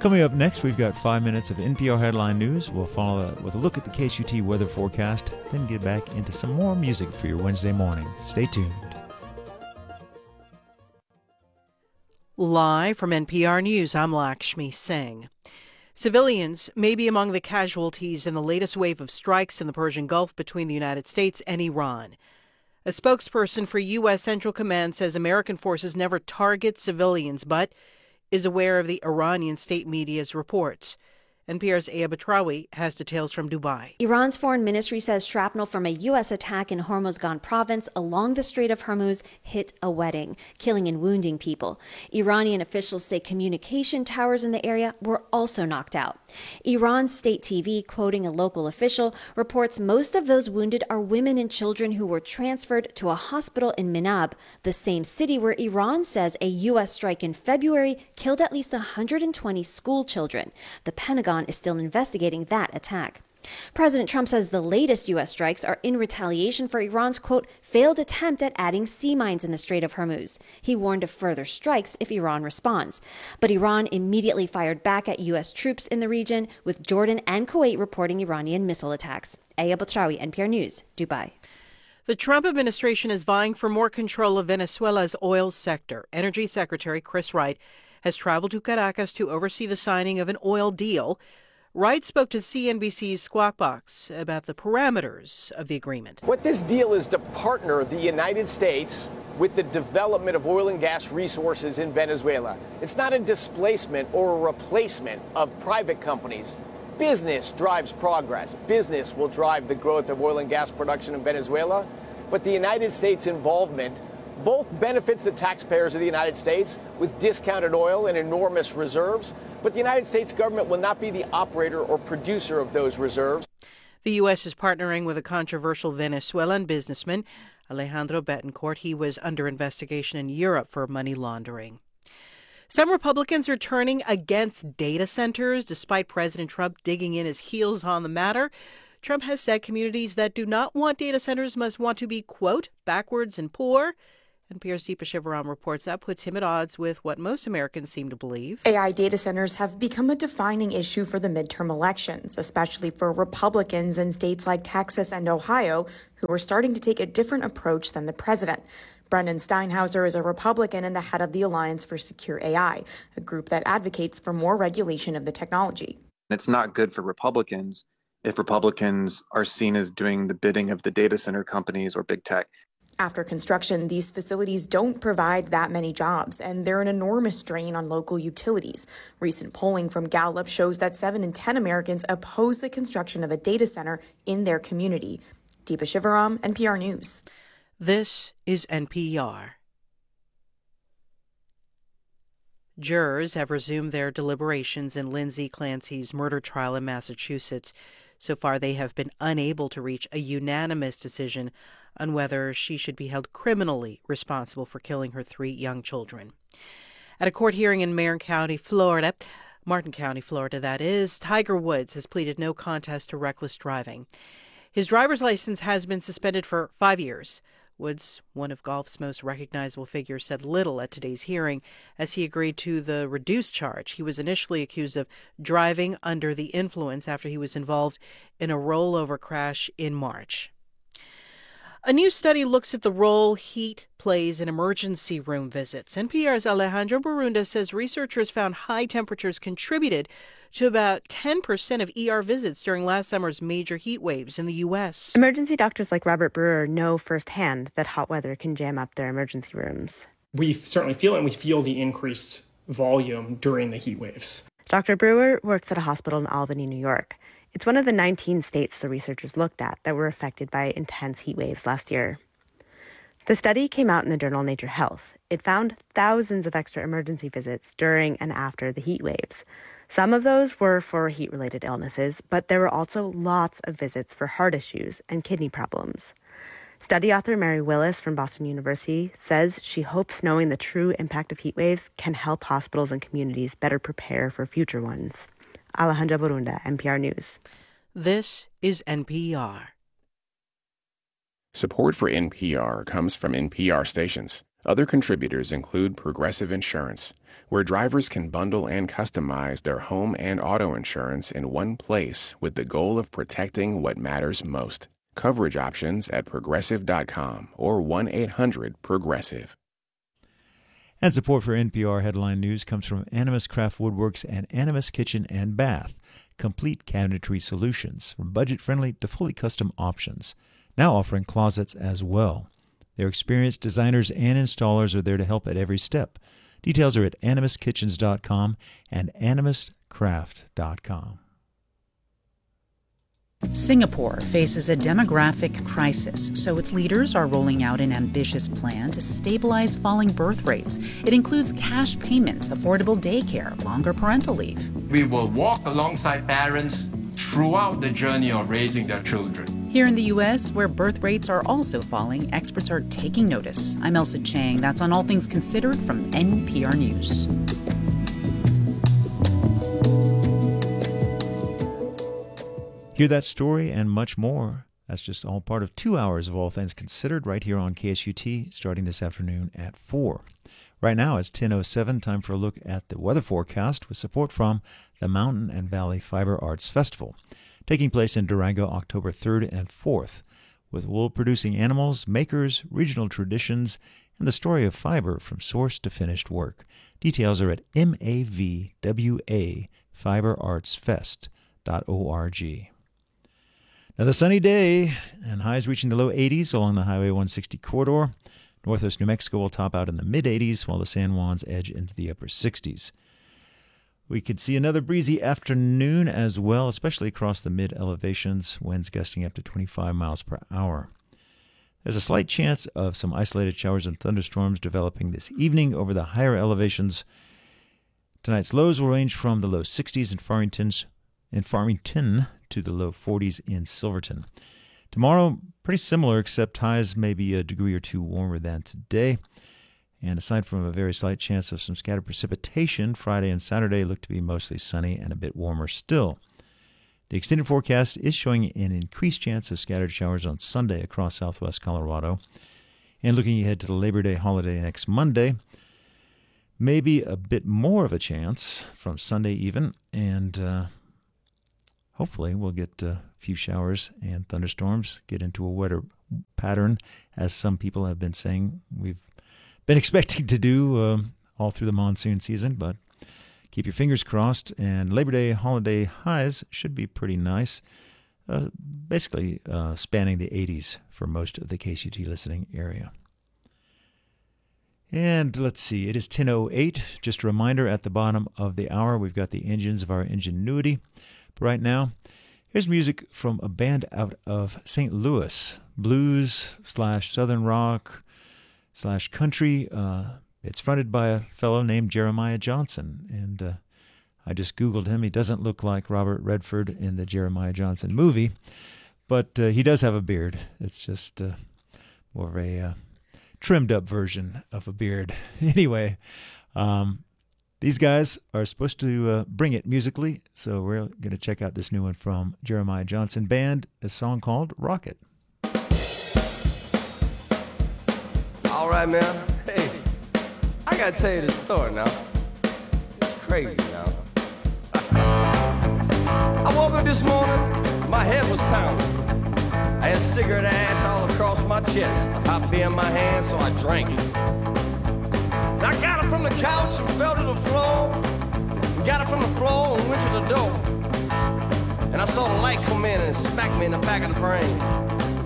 Coming up next, we've got 5 minutes of NPR headline news. We'll follow that with a look at the KSUT weather forecast, then get back into some more music for your Wednesday morning. Stay tuned. Live from NPR News, I'm Lakshmi Singh. Civilians may be among the casualties in the latest wave of strikes in the Persian Gulf between the United States and Iran. A spokesperson for U.S. Central Command says American forces never target civilians, but is aware of the Iranian state media's reports. NPR's Aya Batrawi has details from Dubai. Iran's foreign ministry says shrapnel from a U.S. attack in Hormozgan province along the Strait of Hormuz hit a wedding, killing and wounding people. Iranian officials say communication towers in the area were also knocked out. Iran's state TV, quoting a local official, reports most of those wounded are women and children who were transferred to a hospital in Minab, the same city where Iran says a U.S. strike in February killed at least 120 school children. The Pentagon is still investigating that attack. President Trump says the latest U.S. strikes are in retaliation for Iran's, quote, failed attempt at adding sea mines in the Strait of Hormuz. He warned of further strikes if Iran responds. But Iran immediately fired back at U.S. troops in the region, with Jordan and Kuwait reporting Iranian missile attacks. Aya Batrawi, NPR News, Dubai. The Trump administration is vying for more control of Venezuela's oil sector. Energy Secretary Chris Wright has traveled to Caracas to oversee the signing of an oil deal. Wright spoke to CNBC's Squawk Box about the parameters of the agreement. What this deal is to partner the United States with the development of oil and gas resources in Venezuela. It's not a displacement or a replacement of private companies. Business drives progress. Business will drive the growth of oil and gas production in Venezuela. But the United States involvement both benefits the taxpayers of the United States with discounted oil and enormous reserves, but the United States government will not be the operator or producer of those reserves. The U.S. is partnering with a controversial Venezuelan businessman, Alejandro Betancourt. He was under investigation in Europe for money laundering. Some Republicans are turning against data centers, despite President Trump digging in his heels on the matter. Trump has said communities that do not want data centers must want to be, quote, backwards and poor. NPR's Deepa Shivaram reports that puts him at odds with what most Americans seem to believe. AI data centers have become a defining issue for the midterm elections, especially for Republicans in states like Texas and Ohio, who are starting to take a different approach than the president. Brendan Steinhauser is a Republican and the head of the Alliance for Secure AI, a group that advocates for more regulation of the technology. It's not good for Republicans if Republicans are seen as doing the bidding of the data center companies or big tech. After construction, these facilities don't provide that many jobs, and they're an enormous drain on local utilities. Recent polling from Gallup shows that 7 in 10 Americans oppose the construction of a data center in their community. Deepa Shivaram, NPR News. This is NPR. Jurors have resumed their deliberations in Lindsay Clancy's murder trial in Massachusetts. So far, they have been unable to reach a unanimous decision on whether she should be held criminally responsible for killing her 3 young children. At a court hearing in Martin County, Florida, that is, Tiger Woods has pleaded no contest to reckless driving. His driver's license has been suspended for 5 years. Woods, one of golf's most recognizable figures, said little at today's hearing as he agreed to the reduced charge. He was initially accused of driving under the influence after he was involved in a rollover crash in March. A new study looks at the role heat plays in emergency room visits. NPR's Alejandro Barunda says researchers found high temperatures contributed to about 10% of ER visits during last summer's major heat waves in the U.S. Emergency doctors like Robert Brewer know firsthand that hot weather can jam up their emergency rooms. We certainly feel it, and we feel the increased volume during the heat waves. Dr. Brewer works at a hospital in Albany, New York. It's one of the 19 states the researchers looked at that were affected by intense heat waves last year. The study came out in the journal Nature Health. It found thousands of extra emergency visits during and after the heat waves. Some of those were for heat-related illnesses, but there were also lots of visits for heart issues and kidney problems. Study author Mary Willis from Boston University says she hopes knowing the true impact of heat waves can help hospitals and communities better prepare for future ones. Alejandra Barunda, NPR News. This is NPR. Support for NPR comes from NPR stations. Other contributors include Progressive Insurance, where drivers can bundle and customize their home and auto insurance in one place with the goal of protecting what matters most. Coverage options at Progressive.com or 1-800-PROGRESSIVE. And support for NPR Headline News comes from Animus Craft Woodworks and Animus Kitchen and Bath. Complete cabinetry solutions, from budget-friendly to fully custom options. Now offering closets as well. Their experienced designers and installers are there to help at every step. Details are at animuskitchens.com and animuscraft.com. Singapore faces a demographic crisis, so its leaders are rolling out an ambitious plan to stabilize falling birth rates. It includes cash payments, affordable daycare, longer parental leave. We will walk alongside parents throughout the journey of raising their children. Here in the U.S., where birth rates are also falling, experts are taking notice. I'm Elsa Chang. That's on All Things Considered from NPR News. Hear that story and much more. That's just all part of 2 hours of All Things Considered right here on KSUT, starting this afternoon at 4. Right now it's 10:07, time for a look at the weather forecast with support from the Mountain and Valley Fiber Arts Festival, taking place in Durango October 3rd and 4th, with wool-producing animals, makers, regional traditions, and the story of fiber from source to finished work. Details are at mavwafiberartsfest.org. Another sunny day, and highs reaching the low 80s along the Highway 160 corridor. Northwest New Mexico will top out in the mid-80s, while the San Juans edge into the upper 60s. We could see another breezy afternoon as well, especially across the mid-elevations, winds gusting up to 25 miles per hour. There's a slight chance of some isolated showers and thunderstorms developing this evening over the higher elevations. Tonight's lows will range from the low 60s in Farmington to the low 40s in Silverton. Tomorrow, pretty similar, except highs may be a degree or two warmer than today. And aside from a very slight chance of some scattered precipitation, Friday and Saturday look to be mostly sunny and a bit warmer still. The extended forecast is showing an increased chance of scattered showers on Sunday across southwest Colorado. And looking ahead to the Labor Day holiday next Monday, maybe a bit more of a chance from Sunday even, and hopefully we'll get a few showers and thunderstorms, get into a wetter pattern, as some people have been saying we've been expecting to do all through the monsoon season, but keep your fingers crossed, and Labor Day holiday highs should be pretty nice, basically spanning the 80s for most of the KSUT listening area. And let's see, it is 10:08. Just a reminder, at the bottom of the hour, we've got the engines of our ingenuity. But right now, here's music from a band out of St. Louis, blues/southern rock / country. It's fronted by a fellow named Jeremiah Johnson, and I just Googled him. He doesn't look like Robert Redford in the Jeremiah Johnson movie, but he does have a beard. It's just more of a trimmed-up version of a beard. Anyway, these guys are supposed to bring it musically, so we're going to check out this new one from Jeremiah Johnson Band, a song called Rocket. All right, man. Hey, I got to tell you this story now. It's crazy now. I woke up this morning, my head was pounding. I had cigarette ash all across my chest, a hot beer in my hand, so I drank it. And I got it from the couch and fell to the floor, and got it from the floor and went to the door. And I saw the light come in and smack me in the back of the brain.